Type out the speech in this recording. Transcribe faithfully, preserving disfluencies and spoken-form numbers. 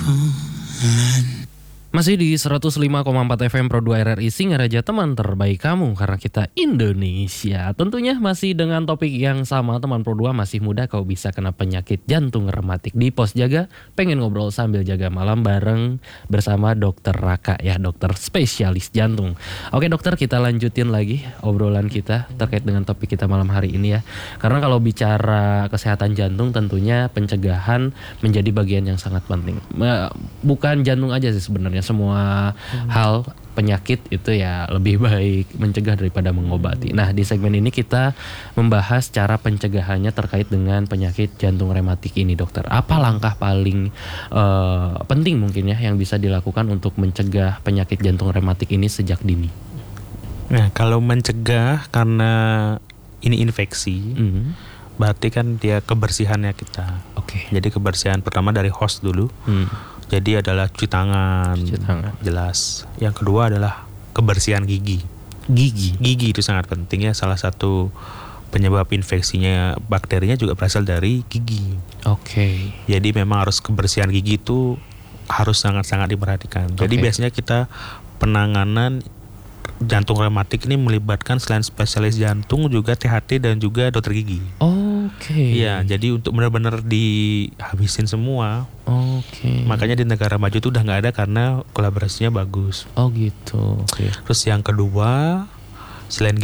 bulan. Masih di seratus lima koma empat F M Pro dua R R I Singaraja, teman terbaik kamu karena kita Indonesia. Tentunya masih dengan topik yang sama, teman Pro dua masih muda kau bisa kena penyakit jantung rematik. Di Pos Jaga pengen ngobrol sambil jaga malam bareng bersama Dokter Raka ya, dokter spesialis jantung. Oke dokter, kita lanjutin lagi obrolan kita terkait dengan topik kita malam hari ini ya. Karena kalau bicara kesehatan jantung tentunya pencegahan menjadi bagian yang sangat penting. Bukan jantung aja sih sebenarnya, semua hmm. hal penyakit itu ya lebih baik mencegah daripada mengobati. Nah, di segmen ini kita membahas cara pencegahannya terkait dengan penyakit jantung rematik ini, dokter. Apa langkah paling uh, penting mungkin ya yang bisa dilakukan untuk mencegah penyakit jantung rematik ini sejak dini? Nah, kalau mencegah karena ini infeksi, mm-hmm. berarti kan dia kebersihannya kita. Oke. Okay. Jadi kebersihan pertama dari host dulu. Mm. Jadi adalah cuci tangan, cuci tangan, jelas. Yang kedua adalah kebersihan gigi. Gigi, gigi itu sangat penting ya. Salah satu penyebab infeksinya bakterinya juga berasal dari gigi. Oke. Okay. Jadi memang harus kebersihan gigi itu harus sangat-sangat diperhatikan. Jadi okay. biasanya kita penanganan jantung rematik ini melibatkan selain spesialis jantung juga T H T dan juga dokter gigi. Oke. Okay. Iya, jadi untuk benar-benar dihabisin semua. Oke. Okay. Makanya di negara maju itu udah nggak ada karena kolaborasinya bagus. Oh gitu. Oke. Okay. Terus yang kedua, selain